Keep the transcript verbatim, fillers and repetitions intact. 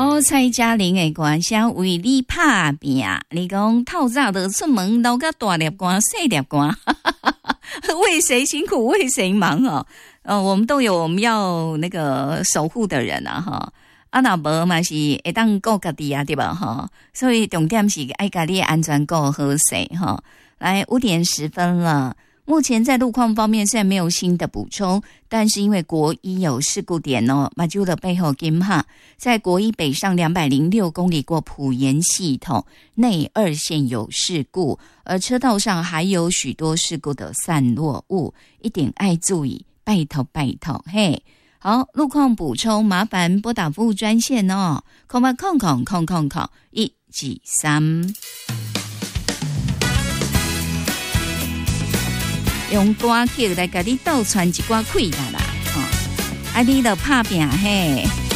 哦，蔡嘉玲的歌声为你打拼，你讲透早就出门，留个大粒歌、细粒歌，为谁辛苦为谁忙哦。呃，我们都有我们要那个守护的人啊，哈。啊，那无嘛是会当顾家己啊，对吧？哈，所以重点是爱家己安全顾好势哈。来，五点十分了。目前在路况方面虽然没有新的补充，但是因为国一有事故点哦，马廄的背后金哈，在国一北上两百零六公里过埔盐系统内二线有事故，而车道上还有许多事故的散落物，一点爱注意，拜托拜托嘿。好，路况补充，麻烦拨打服务专线哦，空八空空空空空一几三。用歌曲来给你倒传一寡气啦啦，吼、哦！啊，你著拍拼嘿。